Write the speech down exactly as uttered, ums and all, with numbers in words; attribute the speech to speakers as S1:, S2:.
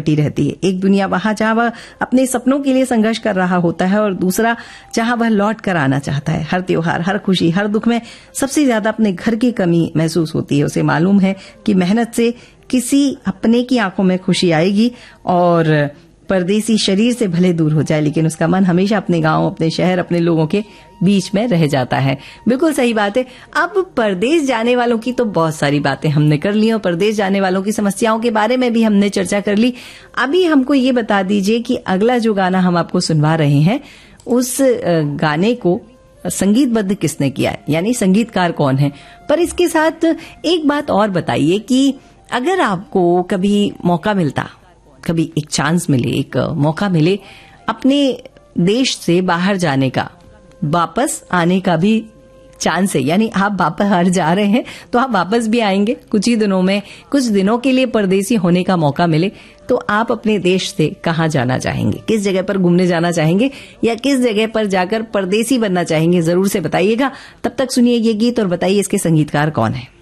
S1: बटी रहती है। एक दुनिया वहां जहां वह अपने सपनों के लिए संघर्ष कर रहा होता है और दूसरा जहां वह लौट कर आना चाहता है। हर त्योहार, हर खुशी, हर दुख में सबसे ज्यादा अपने घर की कमी महसूस होती है। उसे मालूम है कि मेहनत से किसी अपने की आंखों में खुशी आएगी और परदेसी शरीर से भले दूर हो जाए लेकिन उसका मन हमेशा अपने गांव, अपने शहर, अपने लोगों के बीच में रह जाता है। बिल्कुल सही बात है। अब परदेश जाने वालों की तो बहुत सारी बातें हमने कर ली और परदेश जाने वालों की समस्याओं के बारे में भी हमने चर्चा कर ली। अभी हमको ये बता दीजिए कि अगला जो गाना हम आपको सुनवा रहे हैं उस गाने को संगीतबद्ध किसने किया है, यानी संगीतकार कौन है। पर इसके साथ एक बात और बताइए कि अगर आपको कभी मौका मिलता, कभी एक चांस मिले, एक मौका मिले अपने देश से बाहर जाने का, वापस आने का भी चांस है, यानी आप बाहर जा रहे हैं तो आप वापस भी आएंगे कुछ ही दिनों में, कुछ दिनों के लिए परदेसी होने का मौका मिले तो आप अपने देश से कहाँ जाना चाहेंगे, किस जगह पर घूमने जाना चाहेंगे या किस जगह पर जाकर परदेसी बनना चाहेंगे, जरूर से बताइएगा। तब तक सुनिए ये गीत और बताइए इसके संगीतकार कौन है।